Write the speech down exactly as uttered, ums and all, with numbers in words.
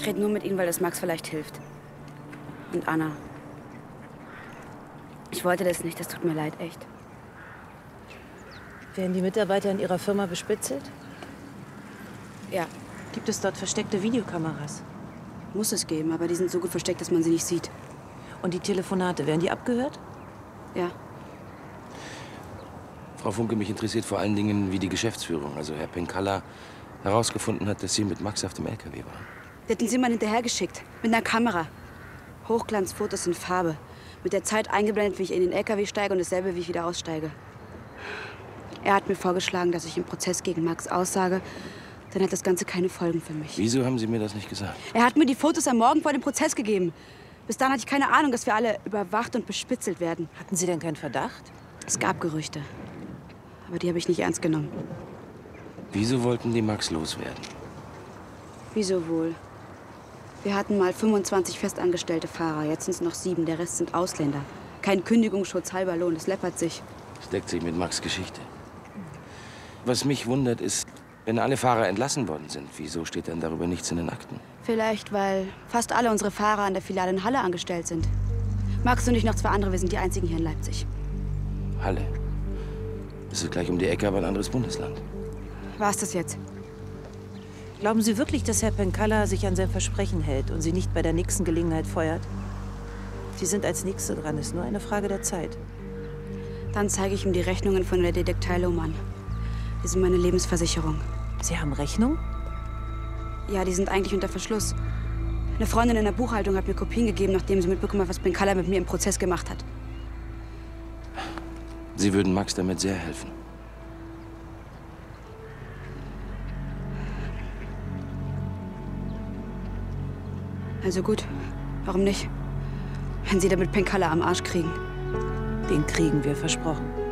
rede nur mit Ihnen, weil das Max vielleicht hilft. Und Anna. Ich wollte das nicht, das tut mir leid, echt. Werden die Mitarbeiter in Ihrer Firma bespitzelt? Ja. Gibt es dort versteckte Videokameras? Muss es geben, aber die sind so gut versteckt, dass man sie nicht sieht. Und die Telefonate, werden die abgehört? Ja. Frau Funke, mich interessiert vor allen Dingen, wie die Geschäftsführung, also Herr Penkala, herausgefunden hat, dass Sie mit Max auf dem L K W waren. Der hat uns jemand hinterhergeschickt, mit einer Kamera. Hochglanzfotos in Farbe. Mit der Zeit eingeblendet, wie ich in den L K W steige und dasselbe, wie ich wieder aussteige. Er hat mir vorgeschlagen, dass ich im Prozess gegen Max aussage. Dann hat das Ganze keine Folgen für mich. Wieso haben Sie mir das nicht gesagt? Er hat mir die Fotos am Morgen vor dem Prozess gegeben. Bis dahin hatte ich keine Ahnung, dass wir alle überwacht und bespitzelt werden. Hatten Sie denn keinen Verdacht? Es gab Gerüchte. Aber die habe ich nicht ernst genommen. Wieso wollten die Max loswerden? Wieso wohl? Wir hatten mal fünfundzwanzig festangestellte Fahrer. Jetzt sind es noch sieben. Der Rest sind Ausländer. Kein Kündigungsschutz, halber Lohn. Das läppert sich. Das deckt sich mit Max' Geschichte. Was mich wundert, ist, wenn alle Fahrer entlassen worden sind, wieso steht dann darüber nichts in den Akten? Vielleicht, weil fast alle unsere Fahrer an der Filiale in Halle angestellt sind. Max und ich noch zwei andere, wir sind die einzigen hier in Leipzig. Halle. Das ist gleich um die Ecke, aber ein anderes Bundesland. War es das jetzt? Glauben Sie wirklich, dass Herr Penkala sich an sein Versprechen hält und Sie nicht bei der nächsten Gelegenheit feuert? Sie sind als Nächste dran, ist nur eine Frage der Zeit. Dann zeige ich ihm die Rechnungen von der Detektei Lohmann. Die sind meine Lebensversicherung. Sie haben Rechnung? Ja, die sind eigentlich unter Verschluss. Eine Freundin in der Buchhaltung hat mir Kopien gegeben, nachdem sie mitbekommen hat, was Penkala mit mir im Prozess gemacht hat. Sie würden Max damit sehr helfen. Also gut, warum nicht? Wenn Sie damit Penkala am Arsch kriegen. Den kriegen wir, versprochen.